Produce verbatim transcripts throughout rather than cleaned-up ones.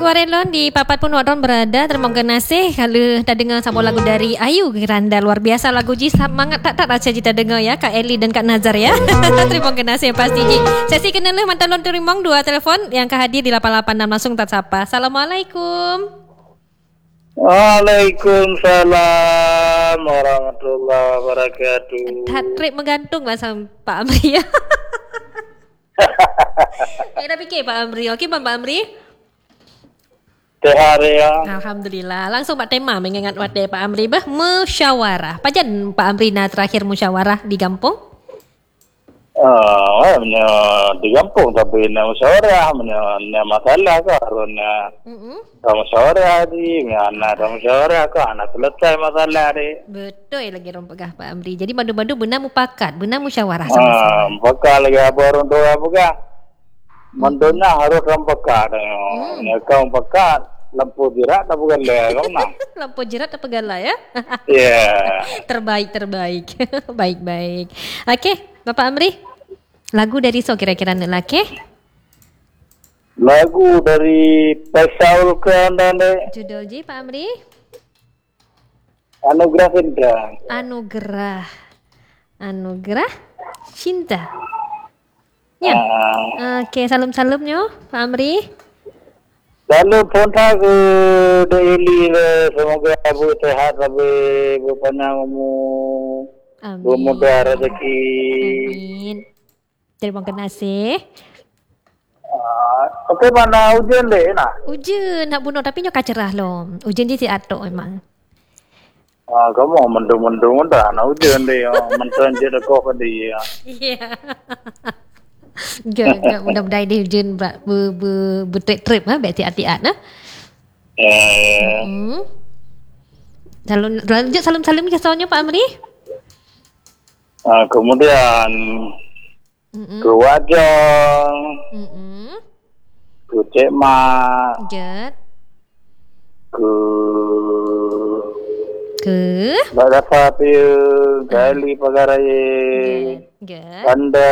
Warelon di papat pun Wadron berada. Terima kasih kalau dah dengar sama lagu dari Ayu Granda. Luar biasa lagu Ji. Semangat tak tak rasa kita dengar ya Kak Eli dan Kak Nazar ya. Terima kasih pasti Ji. Sesi kenal mantan lon terimong dua telefon yang kehadir di lapan lapan enam langsung tak sapa. Assalamualaikum. Waalaikumsalam warahmatullahi wabarakatuh. Hat-trick menggantung lah sama Pak Amri ya. Eh dah fikir Pak Amri. Okey Pak Amri? Sehari ya. Alhamdulillah. Langsung Pak tema mengingat wadai Pak Amri bah musyawarah. Pajan Pak Amri na terakhir musyawarah di kampung? Ah, uh, punya di kampung tapi na musyawarah punya na masalah ke harusnya. Mhm. Musyawarah di mana ada musyawarah ke anak selesai masalah di. Betul lagi orang pegah Pak Amri. Jadi bandu-bandu benar mupakat, benar musyawarah sama-sama. Ah, pekak lagi apa orang tua pekak. Mendunya harus orang pekak. Hmm. Ya kau pekak. Lampu jerat tak bukan lah kau nak. Lampu jerat tak pegala ya? Ya. Yeah. Terbaik terbaik. Baik-baik. Okey, Bapak Amri. Lagu dari so kira-kira nak laki? Lagu dari Pesaul ke anda ni. Judul je Pak Amri? Anugerah Cinta. Anugerah. Anugerah Cinta. Ya. Uh. Okey, salam-salamnya Pak Amri. Lalu pun tak ke Eli semoga ibu sehat sampai berpanjang umur, bermudah rezeki. Amin. Terima kasih. Uh, Okey mana hujan deh nak? Hujan nak bunuh tapi nyoka cerah loh. Hujan je si atok memang. Ah, kamu mendung-mendung dah nak hujan deh. Mentang je dah kau tadi. Iya. Gak, gak mudah-mudahan dia hujan ber ber bertrip-trip ah, berarti hati-hati nah. Eh. Hmm. Salam lanjut salam-salam ke soalnya Pak Amri. Ah, kemudian mm-mm. ke Wajong. Mm-mm. Ke Cik Mak. Jet. Ke ke Badafa Piu, Gali Pagaraya. Jet. Anda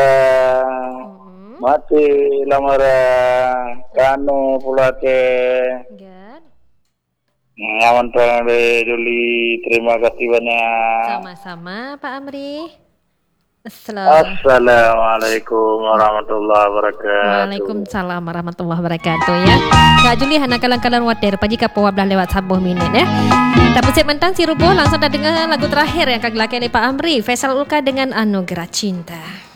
mati lamara kanu pulake. Jet. Ngawan tadi Juli, terima kasih banyak. Sama-sama Pak Amri. Assalamualaikum warahmatullahi wabarakatuh. Waalaikumsalam warahmatullahi wabarakatuh ya. Kak Juli hana kalang-kalang water pagi kapwa dah lewat sabuh minit ya. Tapi set mentang si rubuh langsung dah dengar lagu terakhir yang kagak laki Pak Amri, Faisal Ulka dengan Anugerah Cinta.